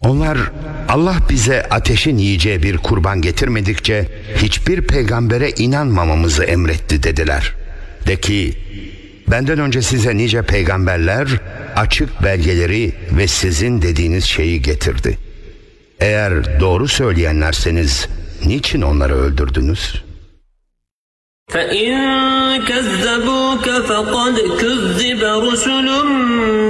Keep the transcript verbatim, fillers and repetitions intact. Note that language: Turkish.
Onlar Allah bize ateşin yiyeceği bir kurban getirmedikçe hiçbir peygambere inanmamamızı emretti dediler. De ki, benden önce size nice peygamberler açık belgeleri ve sizin dediğiniz şeyi getirdi. Eğer doğru söyleyenlerseniz niçin onları öldürdünüz? فَإِنْ كَذَّبُوكَ فَقَدْ كُذِّبَ رُسُلٌ